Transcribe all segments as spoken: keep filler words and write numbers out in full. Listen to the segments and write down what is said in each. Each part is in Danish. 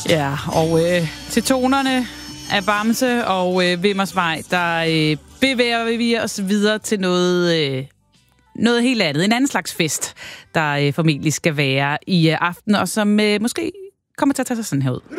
Ja, og øh, til tonerne af Bamse og øh, Vimmersvej, der øh, bevæger vi os videre til noget, øh, noget helt andet. En anden slags fest, der øh, formentlig skal være i øh, aften, og som øh, måske kommer til at tage sig sådan her ud.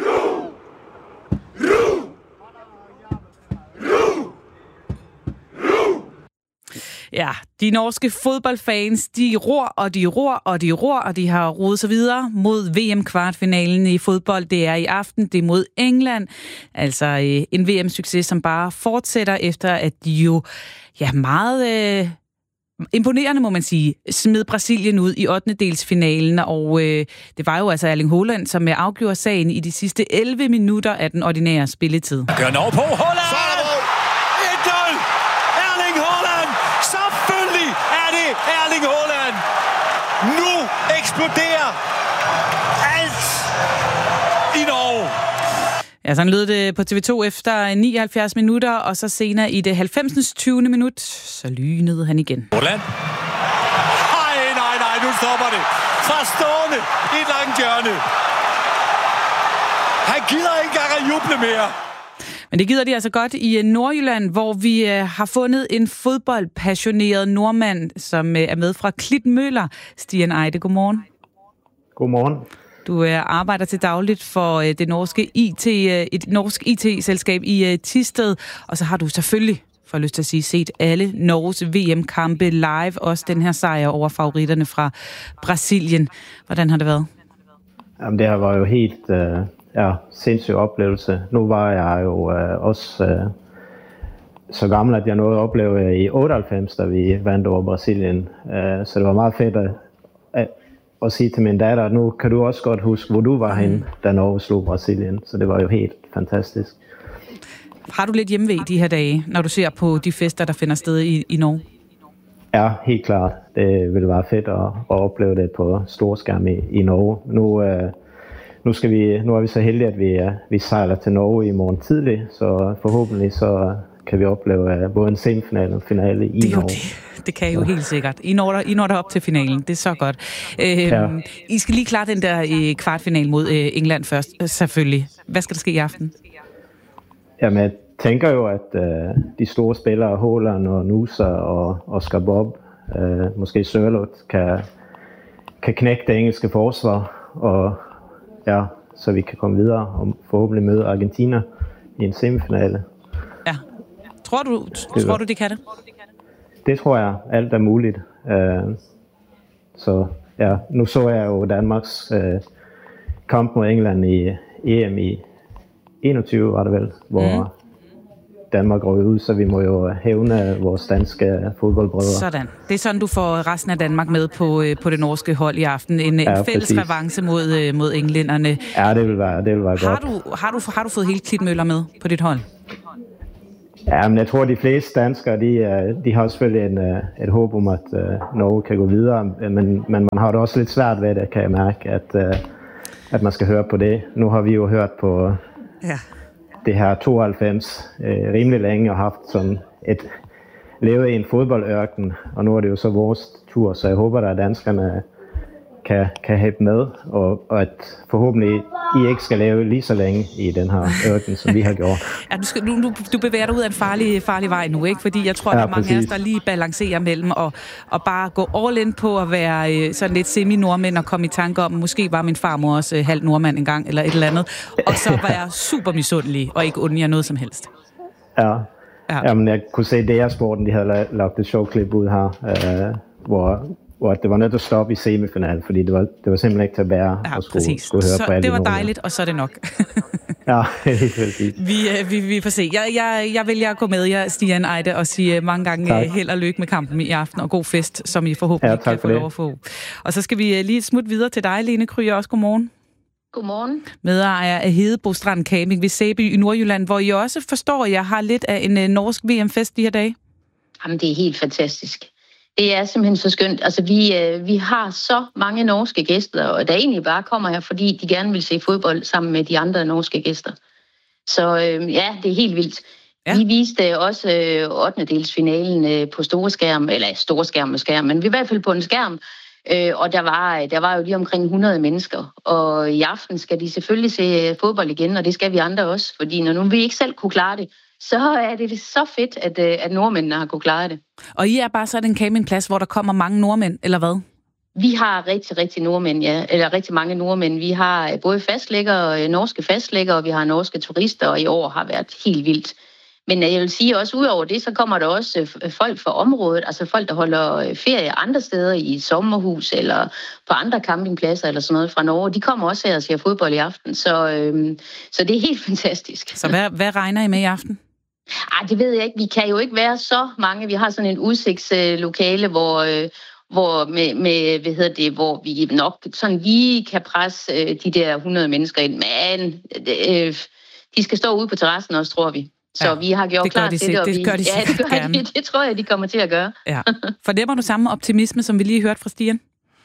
Ja, de norske fodboldfans, de ror, og de ror, og de ror, og de har rodet sig videre mod V M-kvartfinalen i fodbold. Det er i aften, det er mod England. Altså øh, en V M-succes, som bare fortsætter efter, at de jo ja, meget øh, imponerende, må man sige, smed Brasilien ud i ottendedelsfinalen. Og øh, det var jo altså Erling Haaland, som afgjorde sagen i de sidste elleve minutter af den ordinære spilletid. Gør den over på Haaland! Erling Haaland. Nu eksploderer alt i Norge. Ja, sådan lød det på T V to efter nioghalvfjerds minutter, og så senere i det halvfems tyvende minut, så lynede han igen. Haaland. Nej, nej, nej, nu stopper det. Fra stående i et langt hjørne. Han gider ikke engang at juble mere. Men det gider de altså godt i Nordjylland, hvor vi øh, har fundet en fodboldpassioneret nordmand, som øh, er med fra Klitmøller. Stian Eide, godmorgen. Godmorgen. Du øh, arbejder til dagligt for øh, det norske I T, øh, et norsk I T-selskab i øh, Thisted, og så har du selvfølgelig, for lyst til at sige, set alle Norges V M-kampe live, også den her sejr over favoritterne fra Brasilien. Hvordan har det været? Jamen, det her var jo helt... Øh... Ja, sindssyg oplevelse. Nu var jeg jo øh, også øh, så gammel, at jeg nåede at opleve i otteoghalvfems, da vi vandt over Brasilien. Øh, så det var meget fedt at, at, at sige til min datter, at nu kan du også godt huske, hvor du var henne, da Norge slog Brasilien. Så det var jo helt fantastisk. Har du lidt hjemmevæg de her dage, når du ser på de fester, der finder sted i, i Norge? Ja, helt klart. Det ville være fedt at, at opleve det på storskærm i, i Norge. Nu... Øh, Nu, skal vi, nu er vi så heldige, at vi, vi sejler til Norge i morgen tidlig, så forhåbentlig så kan vi opleve både en semifinale og finale i det Norge. Det. det kan I jo helt sikkert. I når, der, I når der op til finalen, det er så godt. Øhm, ja. I skal lige klare den der øh, kvartfinale mod øh, England først, øh, selvfølgelig. Hvad skal der ske i aften? Jamen, jeg tænker jo, at øh, de store spillere, Haaland og Nusa og Oscar Bob, øh, måske Sørloth, kan, kan knække det engelske forsvar, og ja, så vi kan komme videre og forhåbentlig møde Argentina i en semifinale. Ja. Tror du, det, tror du, de kan det? Det tror jeg. Alt er muligt. Uh, så ja, nu så jeg jo Danmarks uh, kamp mod England i E M i enogtyve, var det vel, hvor mm. Danmark røg ud, så vi må jo hævne vores danske fodboldbrødre. Sådan. Det er sådan, du får resten af Danmark med på, på det norske hold i aften. En, ja, en fælles revanche mod, mod englænderne. Ja, det vil være, det vil være har godt. Du, har, du, har du fået hele Klitmøller med på dit hold? Ja, men jeg tror, de fleste danskere, de, de har selvfølgelig en, et håb om, at uh, Norge kan gå videre. Men, men man har det også lidt svært ved det, kan jeg mærke, at, uh, at man skal høre på det. Nu har vi jo hørt på... Ja. Det her tooghalvfems øh, rimelig længe og haft sådan et levet i en fodboldørken, og nu er det jo så vores tur, så jeg håber, at danskerne kan, kan hæppe med, og, og at forhåbentlig I ikke skal leve lige så længe i den her ørken, som vi har gjort. Ja, du, skal, du, du, du bevæger dig ud af en farlig, farlig vej nu, ikke? Fordi jeg tror, ja, der er mange præcis. af os, der lige balancerer mellem og, og bare gå all in på at være øh, sådan lidt semi-nordmænd og komme i tanke om, måske var min farmor også øh, halv nordmand engang, eller et eller andet. Og så var jeg super misundelig og ikke unde jer noget som helst. Ja, ja. Jamen, jeg kunne se, D R-sporten, de havde lagt et sjovt klip ud her, øh, hvor... hvor det var nødt til at stoppe i semifinalen, fordi det var, det var simpelthen ikke til at bære ja, og skulle, skulle høre så på alle. Det var dejligt, og så er det nok. Ja, helt vildt. Vi, vi, vi får se. Jeg, jeg, jeg vælger at gå med jer, Stian Eide, og sige mange gange tak. Held og lykke med kampen i aften, og god fest, som I forhåbentlig ja, kan få lov at få. Og så skal vi lige smut videre til dig, Lene Kryer, også godmorgen. Godmorgen. Medejer af Hedebo Strand Camping ved Sæby i Nordjylland, hvor I også forstår, at jeg har lidt af en norsk V M-fest de her dage. Jamen, det er helt fantastisk. Det er simpelthen så skønt. Altså, vi, øh, vi har så mange norske gæster, og der egentlig bare kommer her, fordi de gerne vil se fodbold sammen med de andre norske gæster. Så øh, ja, det er helt vildt. Ja. Vi viste også øh, ottendedelsfinalen øh, på store skærm, eller store skærm med skærm, men vi i hvert fald på en skærm Øh, og der var, der var jo lige omkring hundrede mennesker, og i aften skal de selvfølgelig se fodbold igen, og det skal vi andre også, fordi når nu vi ikke selv kunne klare det, så er det så fedt, at, at nordmændene har kunne klare det. Og I er bare sådan en campingplads, hvor der kommer mange nordmænd, eller hvad? Vi har rigtig, rigtig nordmænd, ja. Eller rigtig mange nordmænd. Vi har både fastlæggere, norske fastlæggere, og vi har norske turister, og i år har været helt vildt. Men jeg vil sige også, udover det, så kommer der også folk fra området, altså folk, der holder ferie andre steder i et sommerhus, eller på andre campingpladser, eller sådan noget fra Norge. De kommer også her og ser fodbold i aften, så, øhm, så det er helt fantastisk. Så hvad, hvad regner I med i aften? Ej, det ved jeg ikke. Vi kan jo ikke være så mange. Vi har sådan en udsigtslokale, hvor... Øh, hvor med, med hvad hedder det, hvor vi nok sådan lige kan presse øh, de der hundrede mennesker ind, men øh, de skal stå ude på terrassen også, tror vi. Så ja, vi har gjort klar de til det, og det vi, gør de ja, det, gør gerne. de, det tror jeg, de kommer til at gøre. Ja. Fornemmer du samme optimisme, som vi lige hørte fra Stian?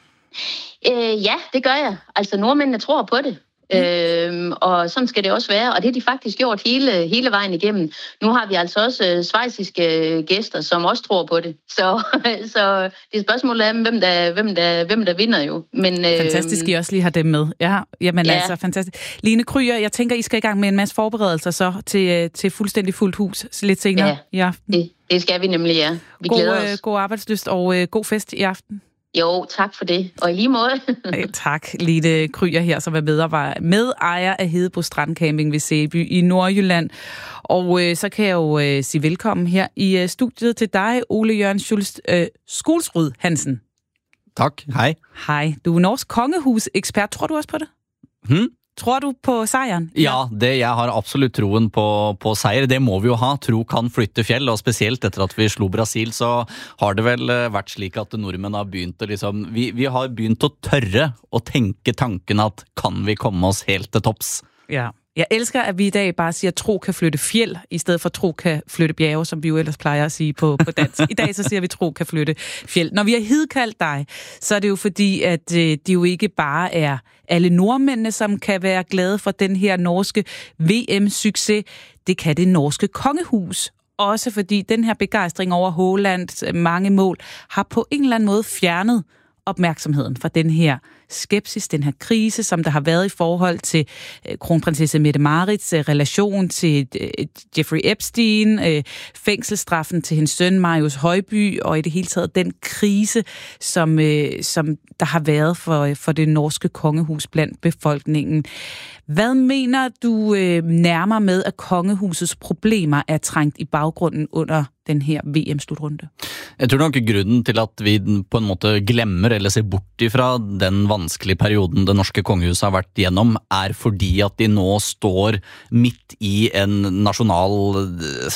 Øh, ja, det gør jeg. Altså nordmændene tror på det. Mm. Øhm, og sådan skal det også være, og det har de faktisk gjort hele, hele vejen igennem. Nu har vi altså også øh, schweiziske gæster, som også tror på det. Så, så det er spørgsmålet af, hvem der, hvem der, hvem der vinder jo. Men, øh, fantastisk, I også lige har dem med. Ja, jamen ja. Altså, fantastisk. Line Krüger, jeg tænker, I skal i gang med en masse forberedelser så til, til fuldstændig fuldt hus lidt senere ja, i aften. Det, det skal vi nemlig, ja. Vi god, glæder os. Øh, god arbejdslyst og øh, god fest i aften. Jo, tak for det. Og i lige måde. Tak, Line Krüger her, som er medejer, medejer af Hedebo Strandcamping ved Sæby i Nordjylland. Og øh, så kan jeg jo øh, sige velkommen her i øh, studiet til dig, Ole Jørgen Schultz øh, Skulsrud Hansen. Tak, hej. Hej, du er norsk kongehus-ekspert. Tror du også på det? Hmm? Tror du på sejren? Ja, det, jeg har absolutt troen på, på seier. Det må vi jo ha. Tro kan flytte fjell, og spesielt etter at vi slo Brasil, så har det vel vært slik at nordmenn har begynt å liksom, vi, vi har begynt å tørre å tenke tanken at kan vi komme oss helt til topps? Ja. Jeg elsker, at vi i dag bare siger, at tro kan flytte fjeld, i stedet for tro kan flytte bjerge, som vi jo ellers plejer at sige på, på dansk. I dag så siger vi, at tro kan flytte fjeld. Når vi har hidkaldt dig, så er det jo fordi, at øh, det jo ikke bare er alle nordmændene, som kan være glade for den her norske V M-succes. Det kan det norske kongehus. Også fordi den her begejstring over Haalands mange mål har på en eller anden måde fjernet opmærksomheden fra den her skepsis, den her krise, som der har været i forhold til øh, kronprinsesse Mette-Marits øh, relation til øh, Jeffrey Epstein, øh, fængselsstraffen til hendes søn Marius Højby, og i det hele taget den krise, som, øh, som der har været for, for det norske kongehus blandt befolkningen. Hvad mener du øh, nærmere med, at kongehusets problemer er trængt i baggrunden under den her V M-slutrunde? Jeg tror nok grunden til at vi på en måte glemmer eller ser bort ifra den vanskelige perioden det norske kongehuset har vært gjennom, er fordi at de nå står midt i en nasjonal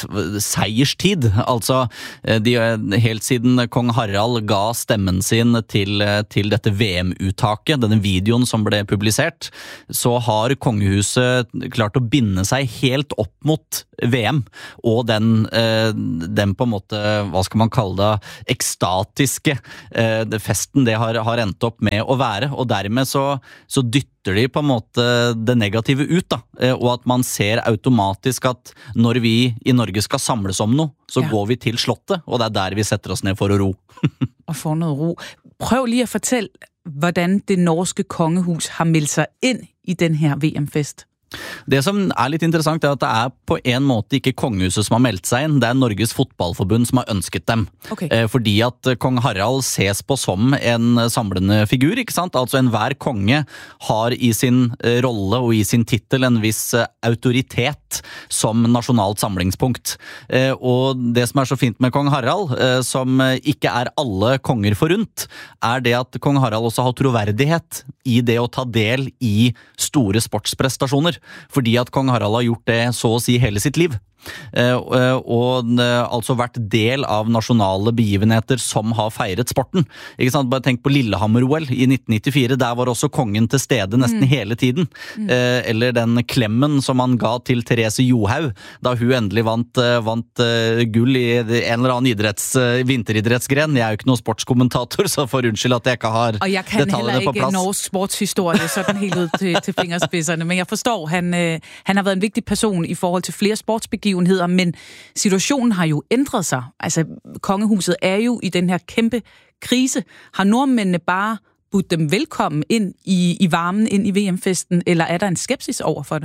seierstid. Altså, de, helt siden kong Harald ga stemmen sin til, til dette V M-uttaket, denne videoen som ble publisert, så har kongehuset klart å binde seg helt opp mot V M, og den, den på en måte, hva skal man kalle det, ekstatiske eh, festen det har, har endt opp med å være, og dermed så, så dytter de på en måte det negative ut da, eh, og at man ser automatisk at når vi i Norge skal samles om noe, så ja. Går vi til slottet, og det er der vi setter oss ned for å ro. Og få noget ro. Prøv lige at fortælle, hvordan det norske kongehus har meldt sig ind i den her V M-fest. Det som er litt interessant er at det er på en måte ikke kongehuset som har meldt seg inn, det er Norges Fotballforbund som har ønsket dem. Okay. Eh, fordi at kong Harald ses på som en samlende figur, ikke sant? Altså enhver konge har i sin rolle og i sin titel en viss autoritet som nasjonalt samlingspunkt. Eh, og det som er så fint med kong Harald, eh, som ikke er alle konger forunt, er det at kong Harald også har troverdighet i det å ta del i store sportsprestasjoner. Fordi at kong Harald har gjort det så å si hele sitt liv. Uh, uh, og uh, altså vært del av nasjonale begivenheter som har feiret sporten. Ikke sant? Bare tenk på Lillehammer-O L i nitten nittifire, der var også kongen til stede nesten mm. hele tiden. Mm. Uh, eller den klemmen som han ga til Therese Johaug, da hun endelig vant, uh, vant uh, gull i en eller annen idretts, uh, vinteridrettsgren. Jeg er jo ikke noen sportskommentator, så for unnskyld at jeg ikke har detaljene på plass. Og jeg kan heller ikke norsk sportshistorie sådan helt ud til, til fingerspidserne, men jeg forstår Han, øh, han har været en vigtig person i forhold til flere sportsbegivenheder, men situationen har jo ændret sig. Altså, kongehuset er jo i den her kæmpe krise. Har nordmændene bare budt dem velkommen ind i, i varmen, ind i V M-festen, eller er der en skepsis over for det?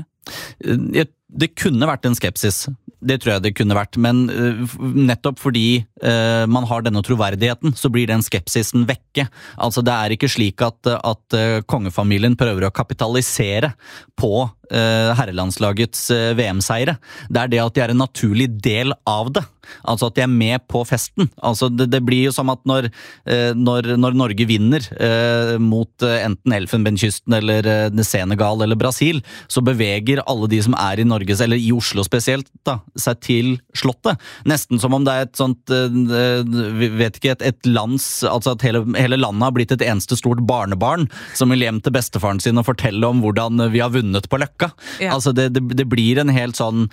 Det kunne vært en skepsis. Det tror jeg det kunne vært, men uh, nettopp fordi uh, man har denne troverdigheten, så blir den skepsisen vekke. Altså det er ikke slik at, at uh, kongefamilien prøver å kapitalisere på uh, herrelandslagets uh, V M-seire. Det er det at de er en naturlig del av det. Altså at de er med på festen. Altså det, det blir jo som at når, uh, når, når Norge vinner uh, mot uh, enten Elfenbenskysten eller uh, Senegal eller Brasil, så beveger alle de som er i Norges, eller i Oslo spesielt, da, seg til slottet. Nesten som om det er et sånt, vi vet ikke, et, et lands, altså at hele, hele landet har blitt et eneste stort barnebarn som vil hjem til bestefaren sin og fortelle om hvordan vi har vunnet på Løkka. Ja. Altså det, det, det blir en helt sånn,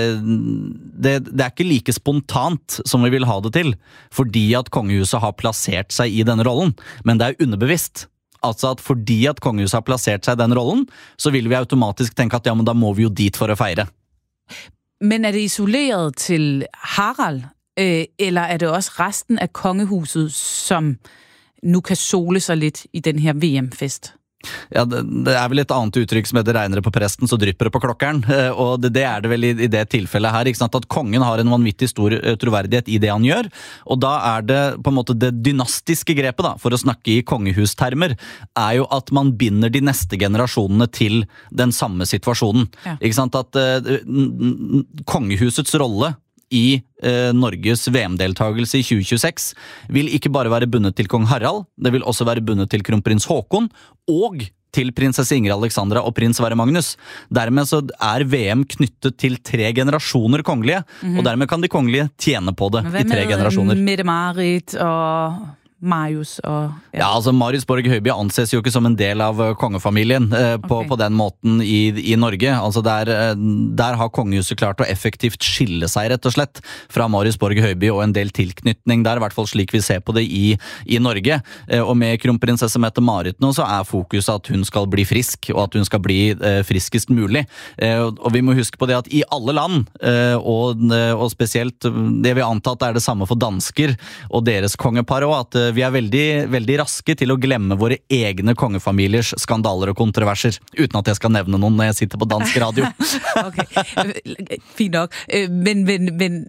det, det er ikke like spontant som vi vil ha det til, fordi at kongehuset har plassert seg i denne rollen, men det er underbevisst. Altså at fordi at kongehuset har plassert seg i den rollen, så vil vi automatisk tenke at ja, men da må vi jo dit for å feire. Men er det isoleret til Harald, øh, eller er det også resten af kongehuset, som nu kan sole sig lidt i den her V M-fest? Ja, det, det er vel et annet uttrykk som heter regner det på presten, så drypper det på klokkeren. Og det, det er det vel i, i det tilfellet her, ikke sant? At kongen har en vanvittig stor troverdighet i det han gjør. Og da er det på en måte det dynastiske grepet, da, for å snakke i kongehustermer, er jo at man binder de neste generasjonene til den samme situasjonen. Ja. Ikke sant? At uh, kongehusets rolle i eh, Norges V M-deltagelse i tjue tjueseks vil ikke bare være bundet til kong Harald, det vil også være bundet til kronprins Håkon og til prinsesse Ingrid Alexandra og prins Sverre Magnus. Dermed så er V M knyttet til tre generasjoner kongelige, mm-hmm. og dermed kan de kongelige tjene på det i tre generasjoner. Hvem med Mette-Marit og Marius og... Ja, ja altså Marius Borg Høiby anses jo ikke som en del av kongefamilien eh, på, okay. på den måten i, i Norge. Altså der, der har kongehuset klart å effektivt skille seg rett og slett fra Marius Borg Høiby og en del tilknytning der, i hvert fall slik vi ser på det i, i Norge. Eh, og med kronprinsesse Mette-Marit nå så er fokuset at hun skal bli frisk, og at hun skal bli eh, friskest mulig. Eh, og vi må huske på det at i alle land, eh, og, og spesielt det vi antar at det er det samme for dansker og deres kongepar også, at vi er veldig, veldig raske til å glemme våre egne kongefamiliers skandaler og kontroverser, uten at jeg skal nevne noen når jeg sitter på dansk radio. Okay, fint nok. Men, men, men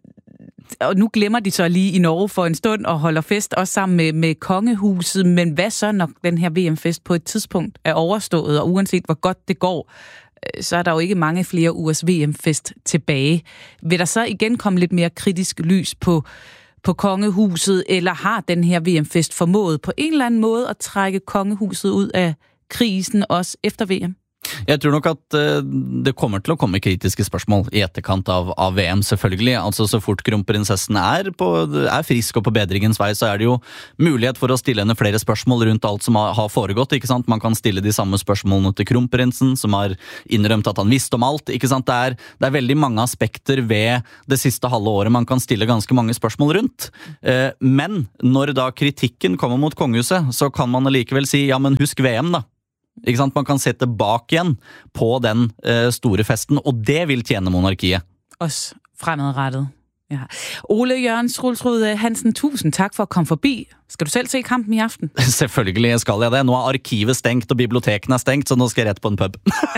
og nu glemmer de så lige i Norge for en stund og holder fest også sammen med, med kongehuset, men hvad så, når den her V M-fest på et tidspunkt er overstået, og uanset hvor godt det går, så er der jo ikke mange flere ugers V M-fest tilbage. Vil der så igen komme lidt mere kritisk lys på på kongehuset, eller har den her V M-fest formået på en eller anden måde at trække kongehuset ud af krisen også efter V M? Jeg tror nok at uh, det kommer til å komme kritiske spørsmål i etterkant av, av V M, selvfølgelig. Altså så fort kronprinsessen er, på, er frisk og på bedringens vei, så er det jo mulighet for å stille henne flere spørsmål rundt alt som har, har foregått, ikke sant? Man kan stille de samme spørsmålene til kronprinsen, som har innrømt at han visste om alt, ikke sant? Det er, det er veldig mange aspekter ved det siste halve året man kan stille ganske mange spørsmål rundt. Uh, men når da kritikken kommer mot kongehuset, så kan man likevel si, ja, men husk V M da. Ikke sant? Man kan se tilbake igjen på den uh, store festen, og det vil tjene monarkiet. Også fremadrettet. Ja. Ole Jørgen Skrulsrud Hansen, tusind tak for at komme forbi. Skal du selv se kampen i aften? Selvfølgelig skal jeg det. Nå er arkivet stengt, og biblioteken er stengt, så nå skal jeg rett på en pub.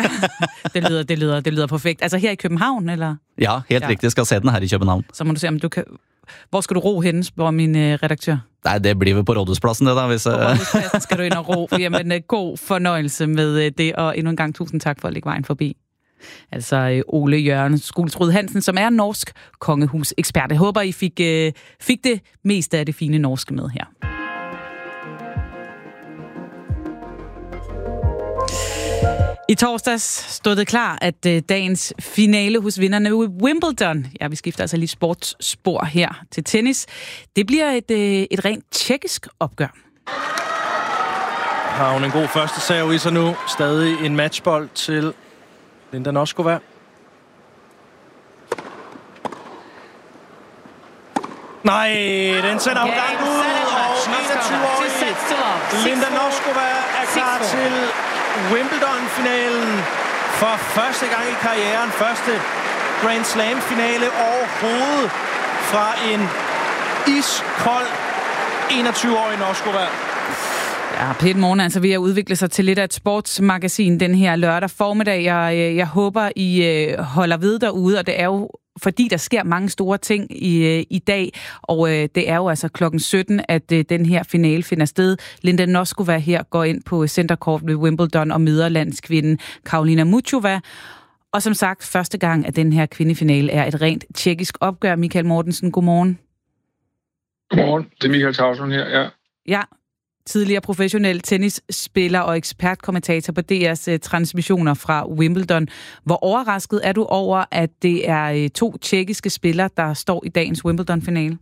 det, lyder, det, lyder, det lyder perfekt. Altså her i København, eller? Ja, helt ja. Riktig. Jeg skal se den her i København. Så må du se, om du kan... Hvor skal du ro henne, spørger min uh, redaktør? Nej, det bliver vi på Rådhusplassen, det der. Hvis, uh... På Rådhuspladsen skal du ind og ro. Jamen, uh, god fornøjelse med uh, det, og endnu en gang tusind tak for at lægge vejen forbi. Altså uh, Ole Jørgen Skrulsrud Hansen, som er norsk kongehusekspert. Jeg håber, I fik, uh, fik det meste af det fine norske med her. I torsdags stod det klar, at øh, dagens finale hos vinderne i Wimbledon, ja, vi skifter altså lige sportsspor her til tennis, det bliver et, øh, et rent tjekkisk opgør. Har hun en god første serve i sig nu. Stadig en matchbold til Linda Noskova. Nej, den sender hun gang ud, og enogtyve-årige Linda Noskova er klar til Wimbledon-finalen for første gang i karrieren. Første Grand Slam-finale overhovedet fra en iskold enogtyve-årig norskover. Ja, P et Morgen altså ved at udvikle sig til lidt af et sportsmagasin den her lørdag formiddag. Jeg, jeg håber, I holder ved derude, og det er jo fordi der sker mange store ting i, i dag, og øh, det er jo altså klokken sytten, at øh, den her finale finder sted. Linda Noskova her går ind på Center Court ved Wimbledon og møder landskvinden Karolina Muchova. Og som sagt, første gang, at den her kvindefinale er et rent tjekkisk opgør. Michael Mortensen, godmorgen. Godmorgen, det er Michael Tauson her, ja. Ja, tidligere professionel tennisspiller og ekspertkommentator på D R's uh, transmissioner fra Wimbledon. Hvor overrasket er du over, at det er uh, to tjekkiske spillere, der står i dagens Wimbledon-finale?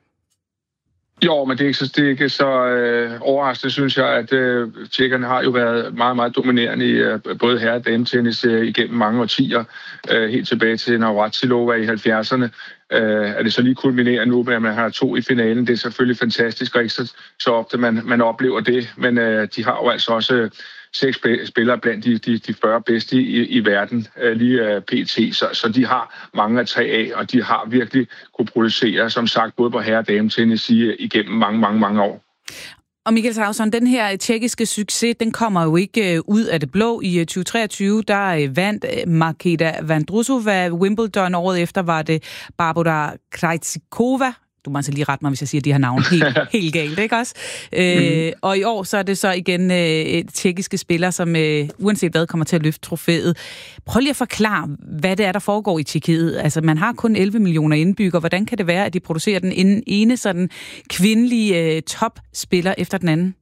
Jo, men det er ikke så, det er ikke så øh, overraskende, synes jeg, at øh, tjekkerne har jo været meget, meget dominerende i øh, både herre- og dametennis øh, igennem mange årtier, øh, helt tilbage til Navratilova i halvfjerdserne. Øh, er det så lige kulminerer nu med, at man har to i finalen. Det er selvfølgelig fantastisk, og ikke så, så ofte man, man oplever det, men øh, de har jo altså også øh, seks spillere blandt de, de, de fyrre bedste i, i verden, øh, lige øh, P T, så, så de har mange at tage af, og de har virkelig kunne producere, som sagt, både på herre- og dametennis igennem mange, mange, mange år. Og Michael Tauson, den her tjekkiske succes, den kommer jo ikke ud af det blå. I tyve treogtyve, der vandt Marketa Vandrusova Wimbledon. Året efter var det Barbora Krejcikova. Du må altså lige rette mig, hvis jeg siger de her navne helt, helt galt, ikke også? Mm-hmm. Øh, og i år så er det så igen øh, tjekkiske spillere, som øh, uanset hvad kommer til at løfte trofæet. Prøv lige at forklare, hvad det er, der foregår i Tjekkiet. Altså, man har kun elleve millioner indbyggere. Hvordan kan det være, at de producerer den ene sådan kvindelige øh, topspiller efter den anden?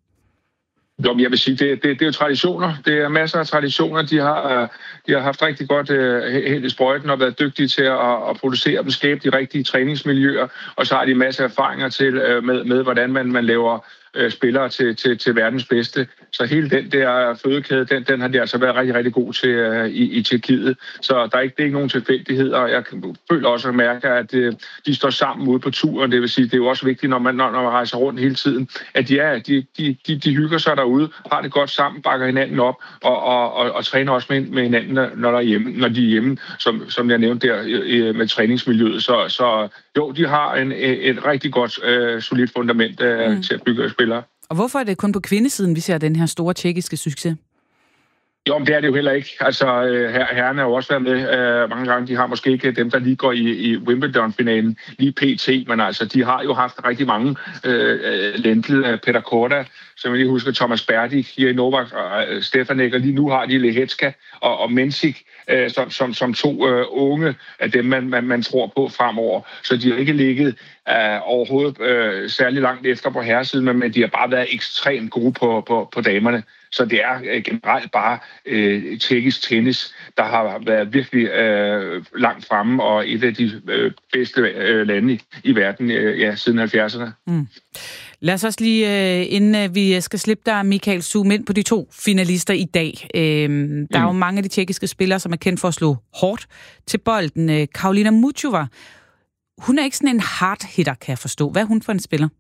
Jo, jeg vil sige, det, det, det er jo traditioner. Det er masser af traditioner. De har, de har haft rigtig godt uh, helt i sprøjten og været dygtige til at, at producere dem, skabe de rigtige træningsmiljøer, og så har de masser af erfaringer til, uh, med, med, hvordan man, man laver uh, spillere til, til, til verdens bedste. Så hele den der fødekæde, den, den har de altså været rigtig, rigtig god til uh, i, i Tjekkiet. Så der er ikke, det er ikke nogen tilfældigheder. Jeg føler også at mærke, at uh, de står sammen ude på turen. Det vil sige, det er jo også vigtigt, når man, når, når man rejser rundt hele tiden, at de, er, de, de, de, de hygger sig derude, har det godt sammen, bakker hinanden op og, og, og, og træner også med, med hinanden, når, der er hjemme, når de er hjemme, som, som jeg nævnte der med træningsmiljøet. Så, så jo, de har en, et rigtig godt, øh, solidt fundament øh, mm. til at bygge spillere. Og hvorfor er det kun på kvindesiden, vi ser den her store tjekkiske succes? Jo, men det er det jo heller ikke. Altså, her, herrerne har jo også været med øh, mange gange. De har måske ikke dem, der lige går i, i Wimbledon-finalen, lige P T, men altså, de har jo haft rigtig mange øh, lempede. Peter Korda, som jeg lige husker, Thomas Berdych, Jiri Novak og øh, Stefanek, og lige nu har de Lehetska og, og Mensik øh, som, som, som to øh, unge af dem, man, man, man tror på fremover. Så de har ikke ligget øh, overhovedet øh, særlig langt efter på herresiden, men de har bare været ekstremt gode på, på, på damerne. Så det er øh, generelt bare øh, tjekkisk tennis, der har været virkelig øh, langt fremme, og et af de øh, bedste øh, lande i, i verden øh, ja, siden halvfjerdserne. Mm. Lad os også lige, øh, inden vi skal slippe dig, Michael, zoome ind på de to finalister i dag. Øh, der mm. er jo mange af de tjekkiske spillere, som er kendt for at slå hårdt til bolden. Øh, Karolina Muchova, hun er ikke sådan en hard hitter, kan jeg forstå. Hvad er hun for en spiller?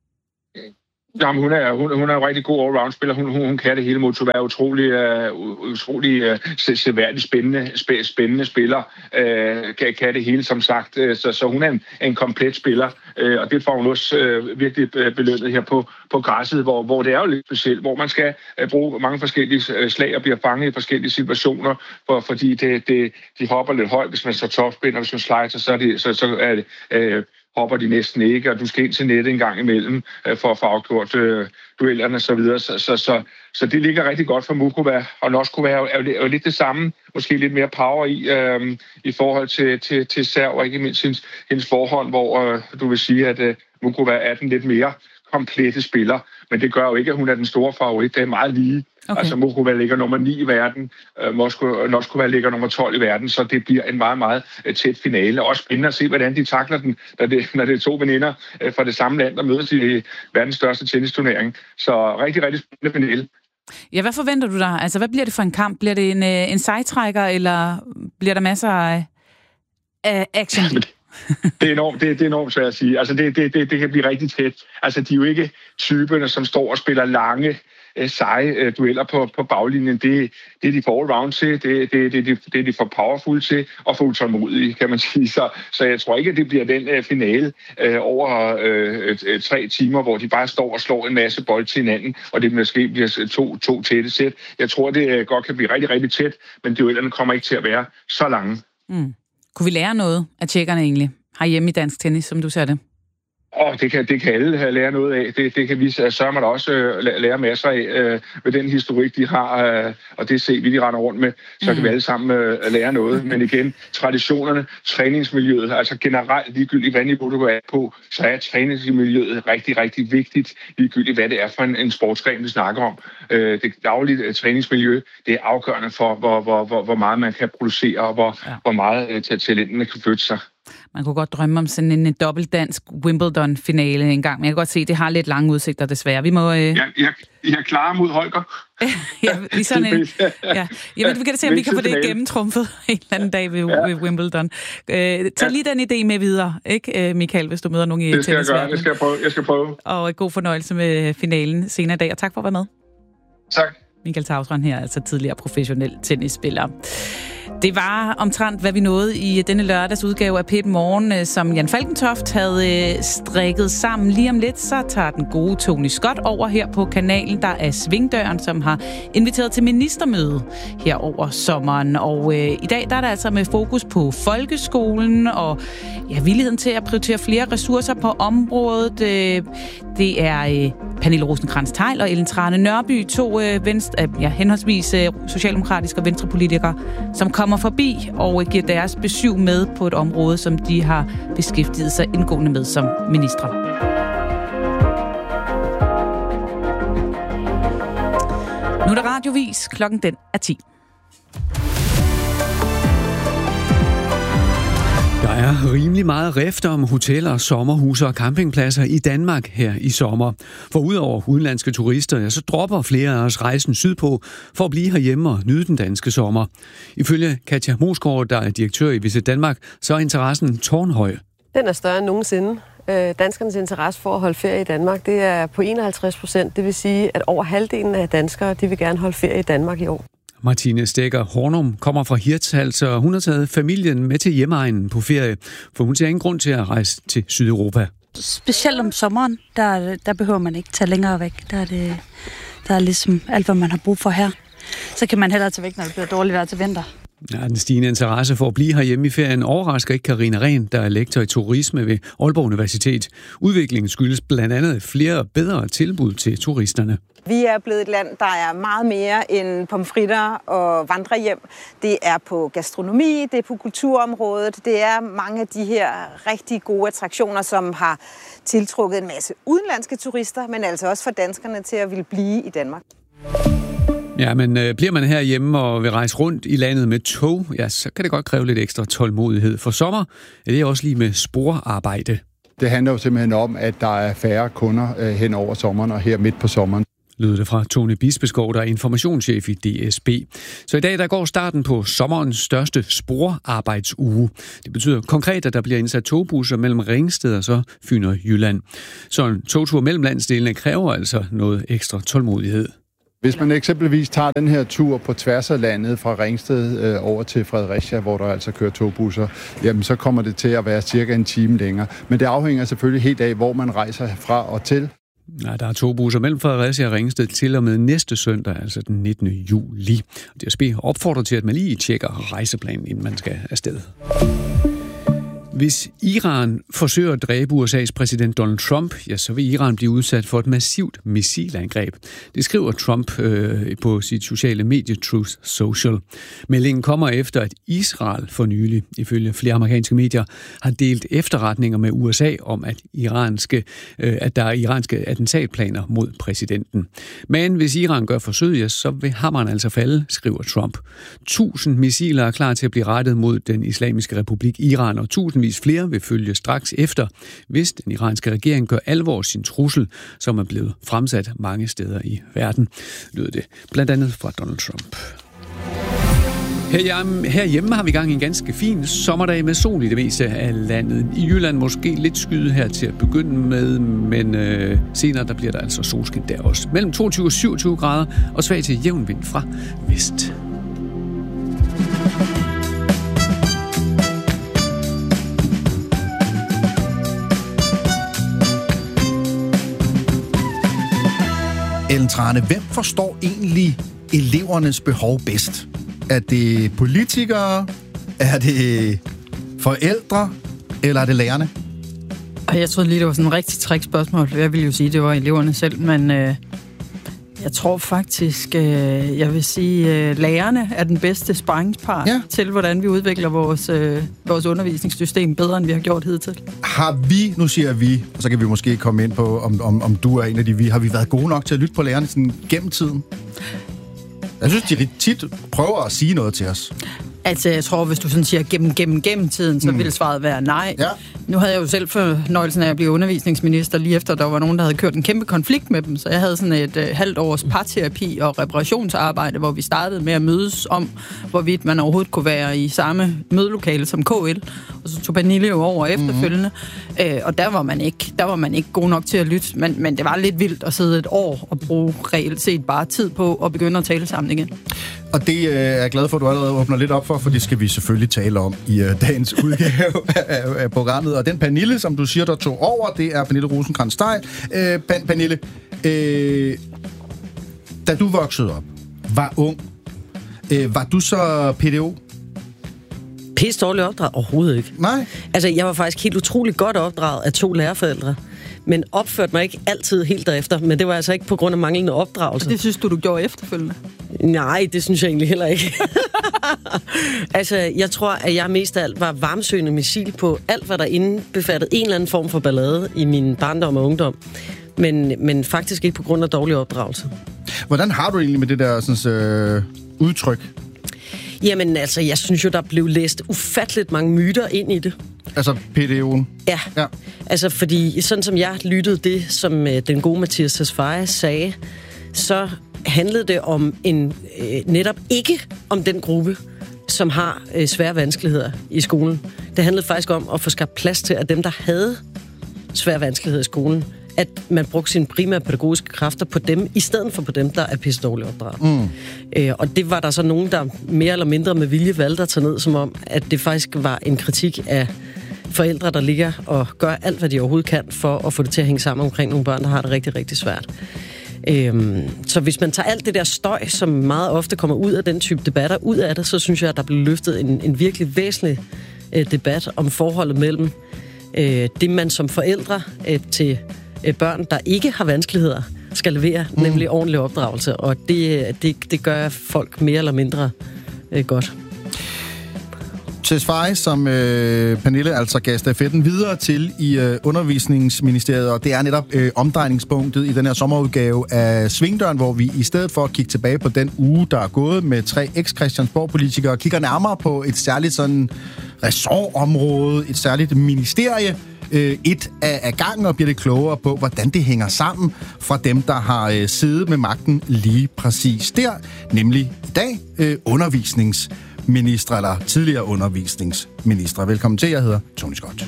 Jamen, hun er hun, hun er en rigtig god all-round-spiller. Hun, hun, hun kan det hele. Muchova er utrolig, uh, utrolig uh, seværdigt spændende, spæ, spændende spiller. Uh, kan, kan det hele, som sagt. Uh, så, så hun er en, en komplet spiller, uh, og det får hun også uh, virkelig belønnet her på, på græsset, hvor, hvor det er jo lidt specielt, hvor man skal uh, bruge mange forskellige slag og bliver fanget i forskellige situationer, for, fordi det, det, de hopper lidt højt, hvis man så topspin, og hvis man slider, så, er det, så, så er det... Uh, hopper de næsten ikke, og du skal ind til nettet en gang imellem øh, for at få afgjort øh, duellerne og så videre. Så, så, så, så det ligger rigtig godt for Muchova, og Noskova er jo, er, jo, er jo lidt det samme, måske lidt mere power i, øh, i forhold til, til, til serv, og ikke mindst hendes, hendes forhånd, hvor øh, du vil sige, at øh, Muchova er den lidt mere komplette spiller, men det gør jo ikke, at hun er den store favorit. Det er meget lige. Okay. Altså Muchova ligger nummer ni i verden, uh, Noskova ligger nummer tolv i verden, så det bliver en meget, meget uh, tæt finale. Også spændende at se, hvordan de takler den, når det, når det er to veninder uh, fra det samme land, der mødes i verdens største tennisturnering. Så rigtig, rigtig spændende finale. Ja, hvad forventer du dig? Altså, hvad bliver det for en kamp? Bliver det en, en sejtrækker, eller bliver der masser af, af action? Det er enormt, det, det er enormt svært at sige. Altså, det, det, det, det kan blive rigtig tæt. Altså, de er jo ikke typerne, som står og spiller lange øh, seje øh, dueller på, på baglinjen. Det, det er de for all-round til, det, det, det, det, det er de for powerful til, og for utålmodige, kan man sige. Så, så jeg tror ikke, at det bliver den øh, finale øh, over øh, øh, tre timer, hvor de bare står og slår en masse bold til hinanden, og det måske bliver to, to tætte sæt. Jeg tror, det øh, godt kan blive rigtig, rigtig tæt, men duellerne kommer ikke til at være så lange. Mm. Kunne vi lære noget af tjekkerne egentlig herhjemme i dansk tennis, som du ser det? Åh, det kan, det kan alle lære noget af. Det, det kan vi sørge mig da også øh, lære masser af øh, med den historik, de har, øh, og det se vi, de render rundt med. Så mm. kan vi alle sammen øh, lære noget. Men igen, traditionerne, træningsmiljøet, altså generelt ligegyldigt, hvad niveau du er på, så er træningsmiljøet rigtig, rigtig vigtigt, ligegyldigt hvad det er for en, en sportsgren, vi snakker om. Øh, det daglige træningsmiljø, det er afgørende for, hvor, hvor, hvor, hvor meget man kan producere, og hvor, ja. hvor meget øh, talentene kan flytte sig. Man kunne godt drømme om sådan en dobbeltdansk Wimbledon-finale en gang, men jeg kan godt se, at det har lidt lange udsigter desværre. Vi må... Øh... Jeg, jeg, jeg er klar mod Holger. ja, vi sådan en... ja. Jeg ved, vi kan da se, om vi kan få det gennemtrumfet en eller anden dag ved, ja. ved Wimbledon. Øh, tag ja. lige den idé med videre, ikke, Michael, hvis du møder nogen i tennisverdenen. Det skal jeg gøre, det skal jeg prøve. Jeg skal prøve. Og god fornøjelse med finalen senere i dag, og tak for at være med. Tak. Michael Taustrand her, altså tidligere professionel tennisspiller. Det var omtrent, hvad vi nåede i denne lørdags udgave af P et Morgen, som Jan Falkentoft havde strikket sammen. Lige om lidt, så tager den gode Tony Scott over her på kanalen. Der er Svingdøren, som har inviteret til ministermøde her over sommeren. Og øh, i dag der er der altså med fokus på folkeskolen og ja, villigheden til at prioritere flere ressourcer på området. Øh, det er øh, Pernille Rosenkrantz-Theil og Ellen Trane Nørby, to øh, venstre, øh, ja, henholdsvis øh, socialdemokratiske og venstrepolitikere, som kommer forbi og giver deres besøg med på et område, som de har beskæftiget sig indgående med som ministre. Nu er der radiovis. Klokken den er ti. Der er rimelig meget rift om hoteller, sommerhuse og campingpladser i Danmark her i sommer. For udover udenlandske turister, ja, så dropper flere af os rejsen sydpå for at blive herhjemme og nyde den danske sommer. Ifølge Katja Mosgaard, der er direktør i Visit Danmark, så er interessen tårnhøj. Den er større end nogensinde. Danskernes interesse for at holde ferie i Danmark, det er på enoghalvtreds procent. Det vil sige, at over halvdelen af danskere, de vil gerne holde ferie i Danmark i år. Martine Stegger Hornum kommer fra Hirtshals, og hun har taget familien med til hjemegnen på ferie, for hun ser ingen grund til at rejse til Sydeuropa. Specielt om sommeren, der, der behøver man ikke tage længere væk. Der er, det, der er ligesom alt, hvad man har brug for her. Så kan man hellere tage væk, når det bliver dårligt vejr til vinter. Ja, den stigende interesse for at blive herhjemme i ferien overrasker ikke Karina Rehn, der er lektor i turisme ved Aalborg Universitet. Udviklingen skyldes blandt andet flere og bedre tilbud til turisterne. Vi er blevet et land, der er meget mere end pomfritter og vandrehjem. Det er på gastronomi, det er på kulturområdet, det er mange af de her rigtig gode attraktioner, som har tiltrukket en masse udenlandske turister, men altså også for danskerne til at ville blive i Danmark. Ja, men øh, bliver man herhjemme og vil rejse rundt i landet med tog, ja, så kan det godt kræve lidt ekstra tålmodighed. For sommer er det også lige med sporarbejde. Det handler jo simpelthen om, at der er færre kunder øh, hen over sommeren og her midt på sommeren. Lød det fra Tony Bispeskov, der er informationschef i D S B. Så i dag der går starten på sommerens største sporarbejdsuge. Det betyder konkret, at der bliver indsat togbusser mellem Ringsted og så Fyn og Jylland. Så en togtur mellem landsdelene kræver altså noget ekstra tålmodighed. Hvis man eksempelvis tager den her tur på tværs af landet fra Ringsted øh, over til Fredericia, hvor der altså kører togbusser, jamen så kommer det til at være cirka en time længere. Men det afhænger selvfølgelig helt af, hvor man rejser fra og til. Ja, der er togbusser mellem Fredericia og Ringsted til og med næste søndag, altså den nittende juli. D S B opfordrer til, at man lige tjekker rejseplanen, inden man skal afsted. Hvis Iran forsøger at dræbe U S A's præsident Donald Trump, ja, så vil Iran blive udsat for et massivt missilangreb. Det skriver Trump øh, på sit sociale medie Truth Social. Meldingen kommer efter, at Israel for nylig, ifølge flere amerikanske medier, har delt efterretninger med U S A om, at, iranske, øh, at der er iranske attentatplaner mod præsidenten. Men hvis Iran gør forsøg, ja, så vil hammeren altså falde, skriver Trump. Tusind missiler er klar til at blive rettet mod den islamiske republik Iran, og tusindvis flere vil følge straks efter, hvis den iranske regering gør alvor sin trussel, som er blevet fremsat mange steder i verden, lød det blandt andet fra Donald Trump. Herhjemme, herhjemme har vi gang i en ganske fin sommerdag med sol i det meste af landet. I Jylland måske lidt skyde her til at begynde med, men øh, senere der bliver der altså solskin der også. Mellem toogtyve og syvogtyve grader og svag til jævn vind fra vest. Ellen Trane, hvem forstår egentlig elevernes behov bedst? Er det politikere? Er det forældre? Eller er det lærerne? Jeg troede lige, det var sådan et rigtig trickspørgsmål. Jeg ville jo sige, det var eleverne selv, men øh, jeg tror faktisk, øh, jeg vil sige, øh, lærerne er den bedste sparringspart ja. til, hvordan vi udvikler vores, øh, vores undervisningssystem bedre, end vi har gjort hidtil. Har vi, nu siger vi, og så kan vi måske komme ind på, om, om, om du er en af de vi, har vi været gode nok til at lytte på lærerne sådan gennem tiden? Jeg synes, de tit prøver at sige noget til os. Altså, jeg tror, hvis du sådan siger gennem, gennem, gennem tiden, så mm. ville svaret være nej. Ja. Nu havde jeg jo selv fornøjelsen af at blive undervisningsminister, lige efter der var nogen, der havde kørt en kæmpe konflikt med dem. Så jeg havde sådan et øh, halvt års parterapi og reparationsarbejde, hvor vi startede med at mødes om, hvorvidt man overhovedet kunne være i samme mødelokale som K L. Og så tog Pernille jo over efterfølgende. Mm-hmm. Øh, og der var man ikke, der var man ikke god nok til at lytte. Men, men det var lidt vildt at sidde et år og bruge reelt set bare tid på at begynde at tale sammen igen. Og det øh, er jeg glad for, at du allerede åbner lidt op for, for det skal vi selvfølgelig tale om i øh, dagens udgave af, af programmet. Og den Pernille, som du siger, der tog over, det er Pernille Rosenkrantz-Theil. Øh, Pernille, øh, da du voksede op, var ung, øh, var du så P D O? Pisse dårligt opdraget? Overhovedet ikke. Nej? Altså, jeg var faktisk helt utroligt godt opdraget af to lærerforældre, men opførte mig ikke altid helt derefter, men det var altså ikke på grund af manglende opdragelse. Det synes du, du gjorde efterfølgende? Nej, det synes jeg egentlig heller ikke. Altså, jeg tror, at jeg mest af alt var varmsøgende missil på alt, hvad der indbefattede en eller anden form for ballade i min barndom og ungdom, men, men faktisk ikke på grund af dårlig opdragelse. Hvordan har du egentlig med det der sådan, øh, udtryk? Jamen, altså, jeg synes jo, der blev læst ufatteligt mange myter ind i det. Altså P D O'en? Ja. ja. Altså, fordi sådan som jeg lyttede det, som øh, den gode Mathias Tesfaye sagde, så handlede det om en øh, netop ikke om den gruppe, som har øh, svære vanskeligheder i skolen. Det handlede faktisk om at få skabt plads til, at dem, der havde svære vanskeligheder i skolen, at man brugte sine primære pædagogiske kræfter på dem, i stedet for på dem, der er pisse dårligt opdraget. Mm. Øh, og det var der så nogen, der mere eller mindre med vilje valgte at tage ned, som om, at det faktisk var en kritik af forældre, der ligger og gør alt, hvad de overhovedet kan, for at få det til at hænge sammen omkring nogle børn, der har det rigtig, rigtig svært. Øhm, så hvis man tager alt det der støj, som meget ofte kommer ud af den type debatter, ud af det, så synes jeg, at der bliver løftet en, en virkelig væsentlig øh, debat om forholdet mellem øh, det, man som forældre øh, til øh, børn, der ikke har vanskeligheder, skal levere, mm. nemlig ordentlig opdragelse. Og det, det, det gør folk mere eller mindre øh, godt. Tesfaye, som øh, Pernille altså gav stafetten videre til i øh, undervisningsministeriet, og det er netop øh, omdrejningspunktet i den her sommerudgave af Svingdøren, hvor vi i stedet for at kigge tilbage på den uge, der er gået med tre eks-Christiansborg-politikere, kigger nærmere på et særligt sådan ressortområde, et særligt ministerie, øh, et af, af gangen, og bliver det klogere på, hvordan det hænger sammen fra dem, der har øh, siddet med magten lige præcis der, nemlig i dag øh, undervisnings minister, eller tidligere undervisningsminister. Velkommen til, jeg hedder Tony Scott.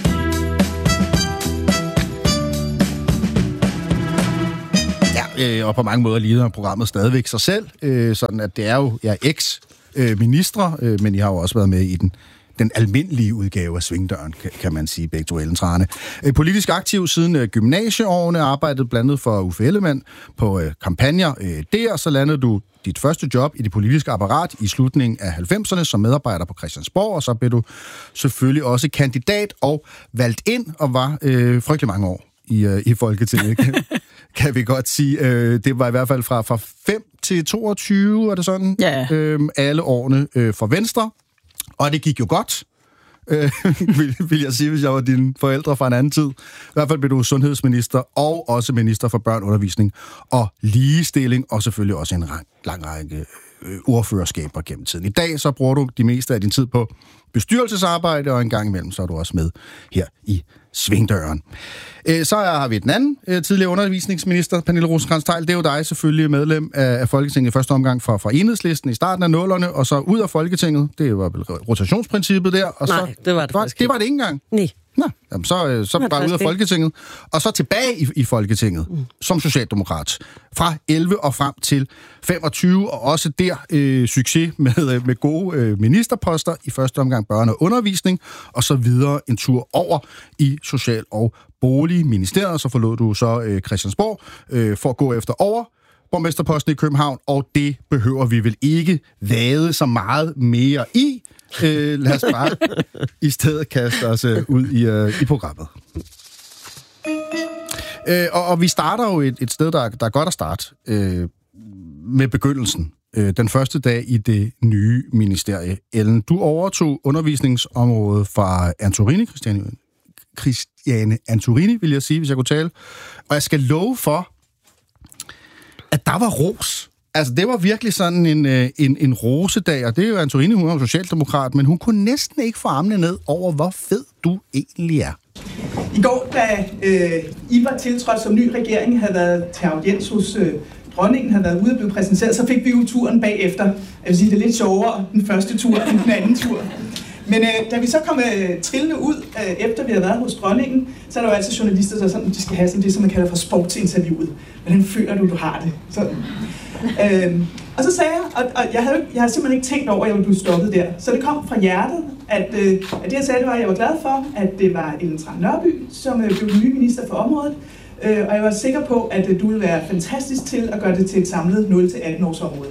Ja, øh, og på mange måder lider programmet stadigvæk sig selv, øh, sådan at det er jo ja, eks-ministre, øh, men I har jo også været med i den den almindelige udgave af Svingdøren, kan man sige, begge to. Ellen Trane. Politisk aktiv siden gymnasieårene, arbejdet blandt andet for Uffe Ellemann på øh, kampagner øh, der, så landede du dit første job i det politiske apparat i slutningen af halvfemserne som medarbejder på Christiansborg, og så blev du selvfølgelig også kandidat og valgt ind, og var øh, frygtelig mange år i, øh, i Folketinget, kan, kan vi godt sige. Øh, det var i hvert fald fra, fra fem til toogtyve, er det sådan? Ja. Øh, alle årene øh, for Venstre. Og det gik jo godt, øh, vil, vil jeg sige, hvis jeg var dine forældre fra en anden tid. I hvert fald blev du sundhedsminister og også minister for børn, undervisning og ligestilling, og selvfølgelig også en lang, lang række ordførerskaber gennem tiden. I dag så bruger du de meste af din tid på bestyrelsesarbejde, og en gang imellem så er du også med her i Svingdøren. Så har vi den anden tidligere undervisningsminister, Pernille Rosenkrantz-Theil. Det er jo dig selvfølgelig, medlem af Folketinget i første omgang fra, fra Enhedslisten i starten af nullerne, og så ud af Folketinget. Det var vel rotationsprincippet der. Og Nej, så, det var det var, faktisk Det var det ikke engang? Nej. Nå, jamen så, så bare ud af Folketinget, og så tilbage i, i Folketinget mm. som socialdemokrat fra elleve og frem til femogtyve, og også der øh, succes med, med gode øh, ministerposter, i første omgang børne- og undervisning, og så videre en tur over i Social- og Boligministeriet, så forlod du så øh, Christiansborg øh, for at gå efter over borgmesterposten i København, og det behøver vi vel ikke vade så meget mere i. Øh, lad os bare i stedet kaste os øh, ud i, øh, i programmet. Øh, og, og vi starter jo et, et sted, der, der er godt at starte øh, med begyndelsen. Øh, den første dag i det nye ministerie. Ellen, du overtog undervisningsområdet fra Antorini, Christiane, Christiane Antorini, vil jeg sige, hvis jeg kunne tale. Og jeg skal love for, at der var ros. Altså, det var virkelig sådan en, en, en rosedag, og det er jo Antorini, hun er jo socialdemokrat, men hun kunne næsten ikke få armene ned over, hvor fed du egentlig er. I går, da øh, I var tiltrådt som ny regering, havde været til audiens hos øh, dronningen, havde været ude og blive præsenteret, så fik vi jo turen bagefter. Jeg vil sige, det er lidt sjovere den første tur end den anden tur. Men øh, da vi så kom øh, trillende ud, øh, efter vi havde været hos dronningen, så er der jo altid journalister, der sådan, de skal have sådan det, som man kalder for sportsinterviewet. Hvordan føler du, du har det? Sådan. Øhm, og så sagde jeg, og, og jeg, havde, jeg havde simpelthen ikke tænkt over, at jeg ville blive stoppet der. Så det kom fra hjertet, at, øh, at det jeg sagde, det var, at jeg var glad for, at det var Ellen Trane Nørby, som øh, blev den nye minister for området. Øh, og jeg var sikker på, at øh, du ville være fantastisk til at gøre det til et samlet nul til atten års område.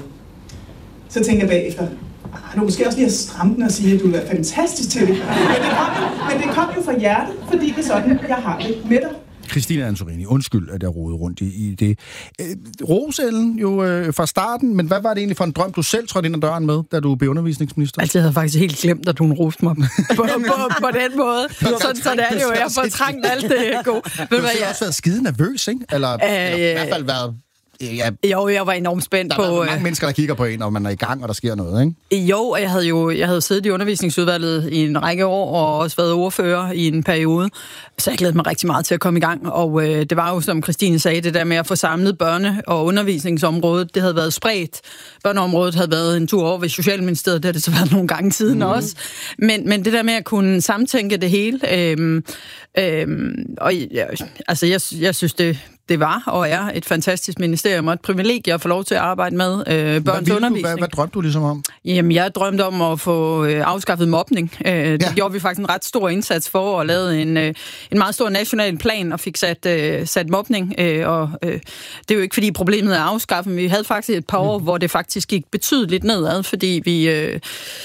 Så tænker jeg bagefter, du må måske også lige have stramt den og sige, at du ville være fantastisk til det. Men det kom jo, men det kom jo fra hjertet, fordi det er sådan, jeg har det med dig. Christine Antorini, undskyld, at jeg rodede rundt i, i det. Øh, Rosellen jo øh, fra starten, men hvad var det egentlig for en drøm, du selv trådte ind ad døren med, da du blev undervisningsminister? Altså, jeg havde faktisk helt glemt, at du roste mig på, på, på den måde. Sådan, så det er det jo, jeg får trængt alt det gode. Du har jeg... også været skide nervøs, ikke? Eller, øh, eller i hvert fald været... Ja, jo, jeg var enormt spændt der på... Der er mange mennesker, der kigger på en, og man er i gang, og der sker noget, ikke? Jo, og jeg havde jo jeg havde siddet i undervisningsudvalget i en række år, og også været ordfører i en periode, så jeg glædede mig rigtig meget til at komme i gang. Og øh, det var jo, som Christine sagde, det der med at få samlet børne- og undervisningsområdet. Det havde været spredt. Børneområdet havde været en tur over ved Socialministeriet, det har det så været nogle gange tiden mm. også. Men, men det der med at kunne samtænke det hele... Øh, øh, og ja, altså, jeg, jeg synes, det... Det var og er et fantastisk ministerium og et privilegie at få lov til at arbejde med øh, børns hvad undervisning. Hvad, hvad drømte du ligesom om? Jamen, jeg drømte om at få øh, afskaffet mobning. Øh, det ja. gjorde vi faktisk en ret stor indsats for, og lavede en, øh, en meget stor national plan og fik sat, øh, sat mobning. Øh, og øh, det er jo ikke, fordi problemet er afskaffet. Vi havde faktisk et par år, mm. hvor det faktisk gik betydeligt nedad, fordi vi... Øh,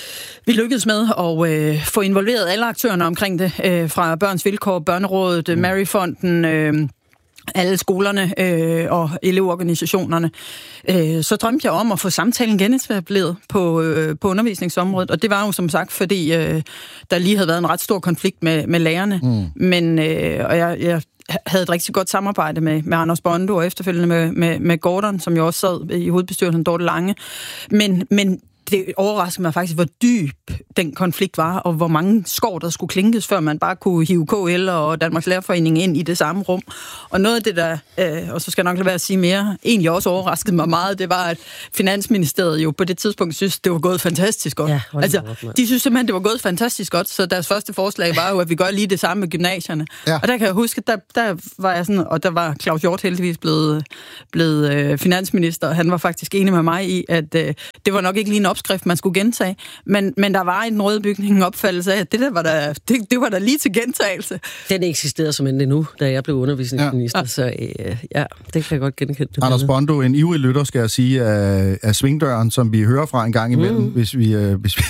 Vi lykkedes med at øh, få involveret alle aktørerne omkring det, øh, fra Børns Vilkår, Børnerådet, mm. Maryfonden, øh, alle skolerne øh, og elevorganisationerne. Øh, så drømte jeg om at få samtalen genetableret på, øh, på undervisningsområdet, og det var jo som sagt, fordi øh, der lige havde været en ret stor konflikt med, med lærerne. Mm. Men øh, og jeg, jeg havde et rigtig godt samarbejde med, med Anders Bondo og efterfølgende med, med, med Gordon, som jo også sad i hovedbestyrelsen, Dorte Lange. Men, men det overraskede mig faktisk, hvor dyb den konflikt var, og hvor mange skår, der skulle klinkes, før man bare kunne hive K L og Danmarks Lærerforening ind i det samme rum. Og noget af det, der, øh, og så skal jeg nok lade være at sige mere, egentlig også overraskede mig meget, det var, at Finansministeriet jo på det tidspunkt synes, det var gået fantastisk godt. Ja, altså, de synes simpelthen, det var gået fantastisk godt, så deres første forslag var jo, at vi gør lige det samme med gymnasierne. Ja. Og der kan jeg huske, der, der var jeg sådan, og der var Claus Hjort heldigvis blevet, blevet øh, finansminister, og han var faktisk enig med mig i, at øh, det var nok ikke lige en opskrift, man skulle gentage, men, men der var i den røde bygning en opfattelse af, at det der var der, det, det var der lige til gentagelse. Den eksisterede som endelig nu, da jeg blev undervisningsminister, ja. Så øh, ja, det kan jeg godt genkende. Anders Bondo, en ivrig lytter, skal jeg sige, af, af Svingdøren, som vi hører fra en gang imellem, mm. hvis vi... Øh, hvis vi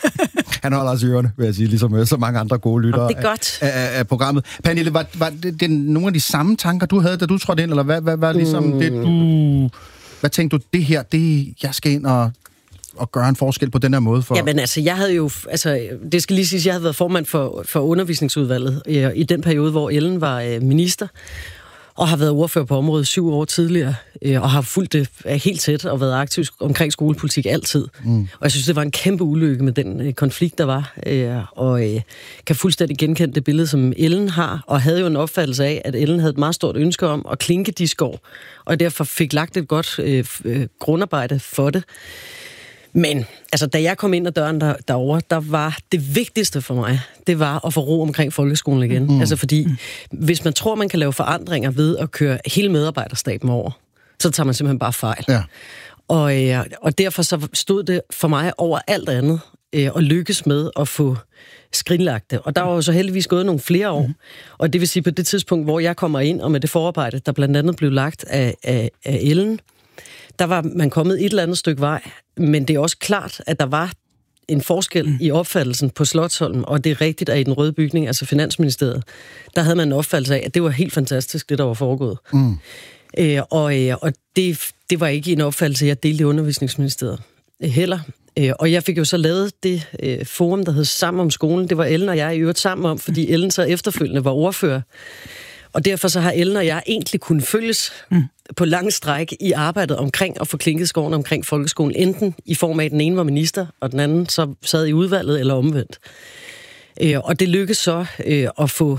han holder os i ørerne, vil jeg sige, ligesom så mange andre gode lyttere det er godt. Af, af, af programmet. Pernille, var, var det, det nogle af de samme tanker, du havde, da du trådte ind, eller hvad var ligesom mm. det, du... Hvad tænkte du, det her, det jeg skal ind og... og gøre en forskel på den her måde? For... Jamen altså, jeg havde jo, altså, det skal lige sige, jeg havde været formand for, for undervisningsudvalget i, i den periode, hvor Ellen var øh, minister. og har været ordfører på området syv år tidligere, øh, og har fulgt det helt tæt og været aktiv omkring skolepolitik altid. Mm. Og jeg synes, det var en kæmpe ulykke med den øh, konflikt, der var, øh, og øh, kan fuldstændig genkende det billede, som Ellen har, og havde jo en opfattelse af, at Ellen havde et meget stort ønske om at klinke de skår, og derfor fik lagt et godt øh, øh, grundarbejde for det. Men altså, da jeg kom ind ad døren der, derovre, der var det vigtigste for mig, det var at få ro omkring folkeskolen igen. Mm. Altså fordi, hvis man tror, man kan lave forandringer ved at køre hele medarbejderstaben over, så tager man simpelthen bare fejl. Ja. Og, øh, og derfor så stod det for mig over alt andet øh, at lykkes med at få skrinlagt det. Og der var jo så heldigvis gået nogle flere år. Mm. Og det vil sige, på det tidspunkt, hvor jeg kommer ind, og med det forarbejde, der blandt andet blev lagt af, af, af Ellen, der var man kommet et eller andet stykke vej, men det er også klart, at der var en forskel mm. i opfattelsen på Slotsholm, og det er rigtigt, at i den røde bygning, altså Finansministeriet, der havde man en opfattelse af, at det var helt fantastisk, det der var foregået. Mm. Øh, og øh, og det, det var ikke en opfattelse, jeg delte i Undervisningsministeriet øh, heller. Øh, og jeg fik jo så lavet det øh, forum, der hed Sammen om skolen. Det var Ellen og jeg i øvrigt sammen om, fordi Ellen så efterfølgende var ordfører. Og derfor så har Ellen og jeg egentlig kunnet følges mm. på lang stræk i arbejdet omkring at få klinket skoven omkring folkeskolen, enten i form af, at den ene var minister, og den anden så sad i udvalget eller omvendt. Øh, og det lykkedes så øh, at få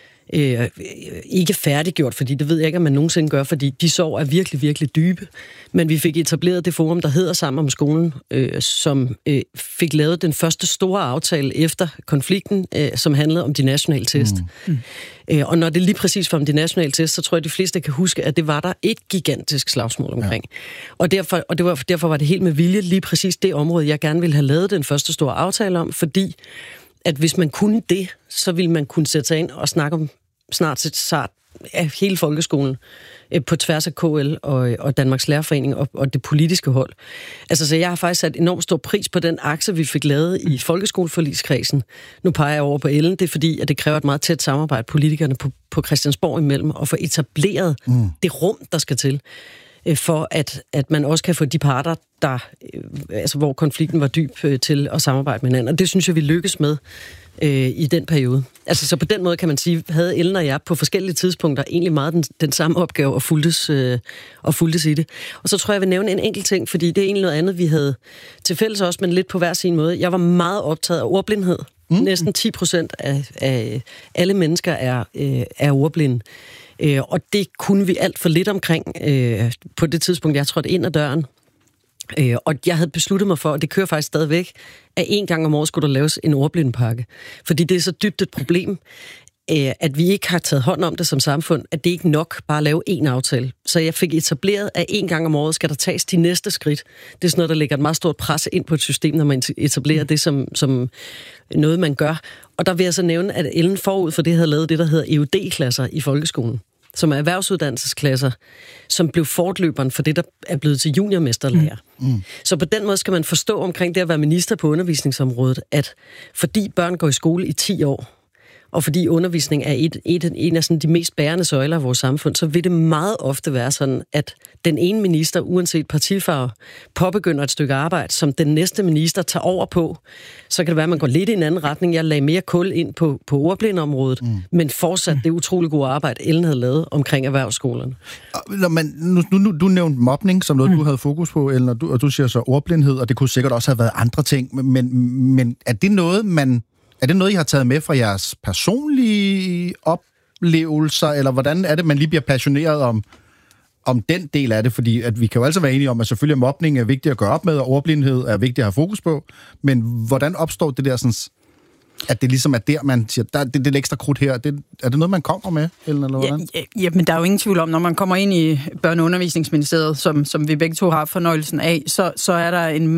øh, ikke færdiggjort, fordi det ved jeg ikke, om man nogensinde gør, fordi de sår er virkelig, virkelig dybe. Men vi fik etableret det forum, der hedder Sammen om skolen, øh, som øh, fik lavet den første store aftale efter konflikten, øh, som handlede om de nationale test. Mm. Mm. Øh, og når det lige præcis var om de nationale test, så tror jeg, de fleste kan huske, at det var der et gigantisk slagsmål omkring. Ja. Og, derfor, og det var, derfor var det helt med vilje lige præcis det område, jeg gerne ville have lavet den første store aftale om, fordi at hvis man kunne det, så ville man kunne sætte sig ind og snakke om snart set af hele folkeskolen på tværs af K L og, og Danmarks Lærerforening og, og det politiske hold. Altså, så jeg har faktisk sat enormt stor pris på den akse, vi fik lavet i folkeskoleforligskredsen. Nu peger jeg over på Ellen, det er fordi, at det kræver et meget tæt samarbejde politikerne på, på Christiansborg imellem, og få etableret mm. det rum, der skal til, for at, at man også kan få de parter, der, altså, hvor konflikten var dyb, til at samarbejde med hinanden. Og det synes jeg, vi lykkes med øh, i den periode. Altså, så på den måde kan man sige, havde Ellen og jeg på forskellige tidspunkter egentlig meget den, den samme opgave og fuldtes, øh, og fuldtes i det. Og så tror jeg, jeg vil nævne en enkelt ting, fordi det er egentlig noget andet, vi havde til fælles også, men lidt på hver sin måde. Jeg var meget optaget af ordblindhed. Mm. Næsten ti procent af, af alle mennesker er, øh, er ordblinde. Øh, og det kunne vi alt for lidt omkring øh, på det tidspunkt, jeg trådte ind ad døren. Øh, og jeg havde besluttet mig for, og det kører faktisk stadigvæk, at en gang om året skulle der laves en ordblindepakke. Fordi det er så dybt et problem, øh, at vi ikke har taget hånd om det som samfund, at det ikke nok bare at lave en aftale. Så jeg fik etableret, at en gang om året skal der tages de næste skridt. Det er sådan noget, der lægger et meget stort pres ind på et system, når man etablerer det som, som noget, man gør. Og der vil jeg så nævne, at Ellen forud for det havde lavet det, der hedder E U D-klasser i folkeskolen, som er erhvervsuddannelsesklasser, som blev fortløberen for det, der er blevet til juniormesterlærer. Mm. Mm. Så på den måde skal man forstå omkring det at være minister på undervisningsområdet, at fordi børn går i skole i ti år, og fordi undervisning er et, et, en af sådan de mest bærende søjler af vores samfund, så vil det meget ofte være sådan, at den ene minister, uanset partifarve, påbegynder et stykke arbejde, som den næste minister tager over på. Så kan det være, at man går lidt i en anden retning. Jeg lagde mere kul ind på, på ordblindeområdet, mm. men fortsat det utrolig gode arbejde, Ellen havde lavet omkring erhvervsskolerne. Når man, nu, nu, du nævnte mobning som noget, mm. du havde fokus på, Ellen, og du, og du siger så ordblindhed, og det kunne sikkert også have været andre ting, men, men er det noget, man... Er det noget, I har taget med fra jeres personlige oplevelser, eller hvordan er det, man lige bliver passioneret om, om den del af det? Fordi at vi kan jo altså være enige om, at selvfølgelig mobning er vigtigt at gøre op med, og ordblindhed er vigtigt at have fokus på, men hvordan opstår det der, sådan, at det ligesom er der, man siger, der, det, det ekstra krudt her, det, er det noget, man kommer med? Eller, eller hvordan? Ja, ja, men der er jo ingen tvivl om, når man kommer ind i Børne- og Undervisningsministeriet, som, som vi begge to har fornøjelsen af, så, så er der en